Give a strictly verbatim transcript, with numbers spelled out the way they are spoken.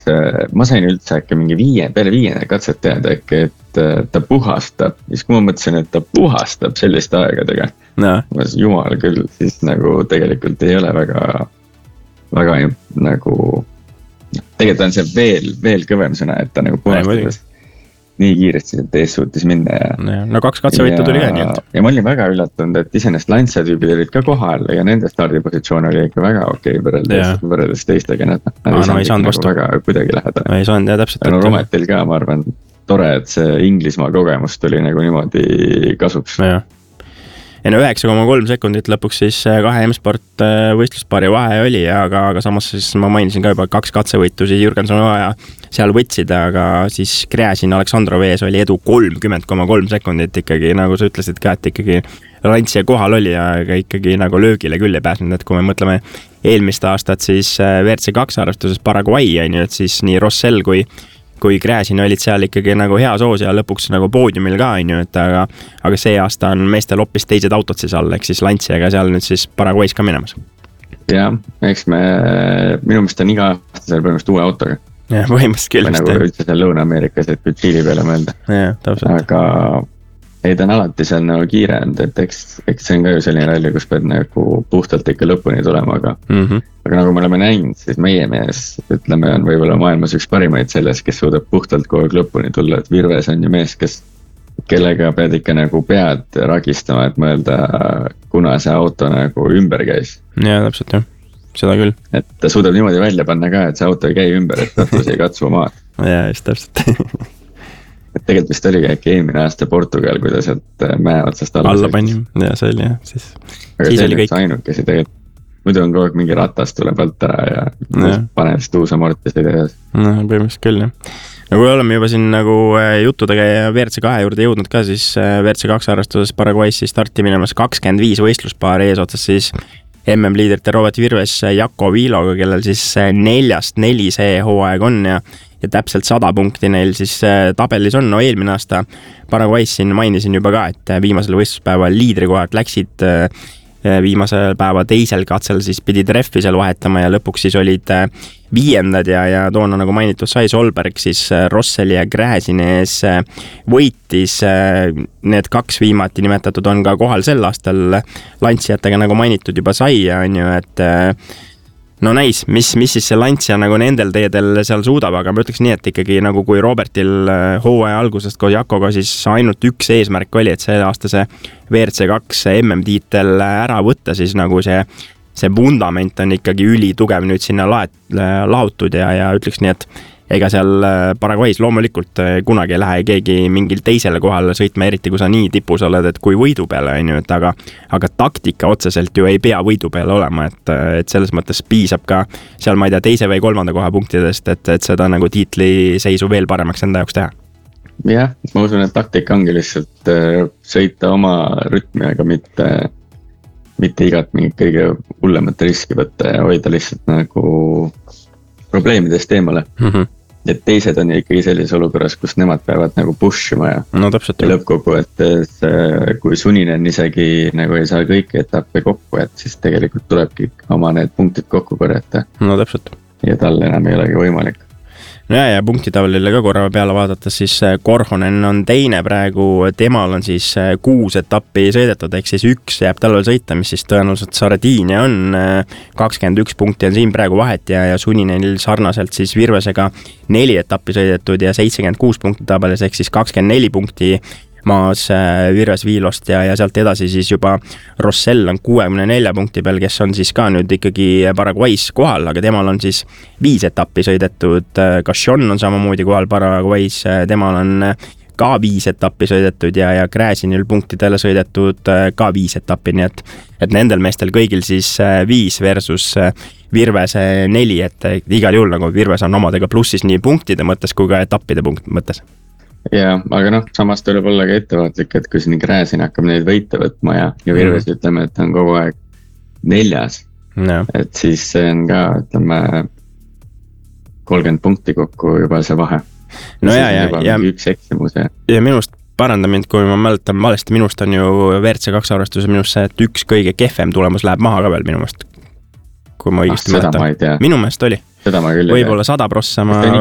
ma sain üldse äkki mingi viie, peale viiene katset teada äkki, et ta puhastab. Siis kui ma mõtlesin, et ta puhastab selliste aegadega, no. Jumal küll, siis nagu tegelikult ei ole väga, väga nagu, tegelikult on see veel, veel kõvem sõna, et ta nagu puhastades nii kiiresti sealt ees suutis minna ja, no kaks katsevõitu tuli ka nii et. Ja ma olin väga üllatunud, et isenest Lancia tüübid olid ka kohal ja nende stardipositsioon oli ikka väga okei okay, võrreldes, võrreldes teistega, nad ah, no, ei saanud vastu väga kuidagi lähedal. Ei saanud ja täpselt. No Rometil ka, ma arvan, tore, et see Inglismaa kogemus tuli nagu niimoodi kasuks. Ja, ja no üheksa koma kolm sekundit lõpuks siis kahe M-Sport võistluspaari vahe oli, aga, aga samas siis ma mainisin ka juba kaks katsevõitu siis Jürgenson ja seal võtsid, aga siis Gräzin Aleksandrov ees oli edu kolmkümmend koma kolm sekundit ikkagi, nagu sa ütlesid ka, et ikkagi Lancia kohal oli ja ikkagi nagu löögile küll ei pääsnud, et kui me mõtleme eelmist aastat siis V R C kaks arvestuses Paraguay, et siis nii Rossell kui kui Gräzin olid seal ikkagi nagu hea soos ja lõpuks nagu poodiumil ka, et aga, aga see aasta on meestel hoopis teised autod siis all, ehk siis Lanciaga seal nüüd siis Paraguays ka minemas. Ja, eks me, minu meelest on iga aasta seal põhimõtteliselt uue autoga. Ja, põhimõtteliselt küll. Või nagu üldse seal Lõuna-Ameerikas, et kui Tšiili peale mõelda. Ja, täpselt. Aga ei, ta on alati seal nagu kiirend, et eks, eks see on ka ju selline ralli, kus pead nagu puhtalt ikka lõpuni tulema, aga, mm-hmm. aga nagu me oleme näinud, siis meie mees, ütleme, on võib-olla maailmas üks parimaid selles, kes suudab puhtalt kogu aeg lõpuni tulla, et Virves on ju mees, kes, kellega pead ikka nagu pead ragistama, et mõelda, kuna see auto nagu ümber käis. Ja, täpselt, jah. Seda küll. Et ta suudab niimoodi välja panna ka, et see auto ei käi ümber, et katus ei katsu maad. Ja, just täpselt. Et tegelikult vist oli äkki eelmine aasta Portugal, kui ta sealt mäe otsast alla, alla pani, ja see oli jah. Siis, aga siis see oli kõik ainukesi tegelikult. Muidu on kogu aeg mingi ratas tuleb alt ära ja, ja. Pane vist uus amortis ei tehes. No, põhimõtteliselt küll, jah. No kui oleme juba siin nagu juttudega ja V R C kahe juurde jõudnud ka, siis V R C kaks arvestuses Paraguay's starti minemas kakskümmend viis võistluspaar ees otsas siis M M-liiderite Robert Virves Jaco Viloga, kellel siis neljast neli see hooaeg on ja, ja täpselt sada punkti neil siis tabelis on. No eelmine aasta Paraguay's siin mainisin juba ka, et viimasel võistluspäeval liidrikohad läksid viimasel päeva teisel katsel siis pidid reffi seal vahetama ja lõpuks siis olid viiendad ja, ja toona nagu mainitud sai Solberg siis Rosselli ja Gräzini ees võitis. Need kaks viimati nimetatud on ka kohal sel aastal Lanciatega nagu mainitud juba sai ja on ju, et no näis, mis, mis siis see Lancia nagu nendel teedel seal suudab, aga ma ütleks nii, et ikkagi nagu kui Robertil hooaja algusest koos Jakoga siis ainult üks eesmärk oli, et see aasta see V R C kaks M M-tiitel ära võtta, siis nagu see see vundament on ikkagi üli tugev nüüd sinna laet, lahutud ja, ja ütleks nii, et ega seal Paraguay's loomulikult kunagi ei lähe keegi mingil teisele kohale sõitma, eriti kui sa nii tipus oled, et kui võidu peale on ju, et aga, aga taktika otseselt ju ei pea võidu peale olema, et, et selles mõttes piisab ka seal, ma ei tea, teise või kolmanda koha punktidest, et, et seda nagu tiitli seisu veel paremaks enda jaoks teha. Jah, ma usun, et taktika ongi lihtsalt sõita oma rütmi, aga mitte mitte igat mingit kõige hullemat riski võtta ja hoida lihtsalt nagu probleemidest eemale. Mm-hmm. Et teised on ikkagi sellises olukorras, kus nemad peavad nagu pushima ja, no, täpselt, ja lõppkogu, et kui Suninen isegi nagu ei saa kõiki etappe kokku, et siis tegelikult tulebki oma need punktid kokku korjata. No täpselt. Ja tal enam ei olegi võimalik. No ja, ja punktitablile ka korra peale vaadates, siis Korhonen on teine praegu, temal on siis kuus etappi sõidetud, ehk siis üks jääb talvel sõita, mis siis tõenäoliselt Sardiinia on, kakskümmend üks punkti on siin praegu vahet ja, ja Suninenil sarnaselt siis Virvesega neli etappi sõidetud ja seitsekümmend kuus punkti tabelis, ehk siis kakskümmend neli punkti maas Virves Viilost ja, ja sealt edasi siis juba Rossell on kuuekümne nelja punkti peal, kes on siis ka nüüd ikkagi Paraguay's kohal, aga temal on siis viis etappi sõidetud. Cachon on samamoodi kohal Paraguay's, temal on ka viis etappi sõidetud ja, ja Gräzinil punktidele sõidetud ka viis etappi, nii et, et nendel meestel kõigil siis viis versus Virves neli, et igal juhul nagu Virves on omadega plussis nii punktide mõttes kui ka etappide punkt mõttes. Ja, aga noh, samas tuleb olla ka ettevaatlik, et kui siin Gräzin hakkab neid võite võtma ja, ja Virves mm. ütleme, et on kogu aeg neljas, no. Et siis see on ka, ütleme, kolmkümmend punkti kokku juba see vahe. No ja, ja, ja, üks eksimus ja. Ja minust paranda mind, kui ma mäletan valesti, minust on ju V R C kaks arvestuse minust see, et üks kõige kehvem tulemus läheb maha ka veel minu meelest. Kui ma õigesti ah, mäletan. Minu meelest oli. võib-olla sada prossa ma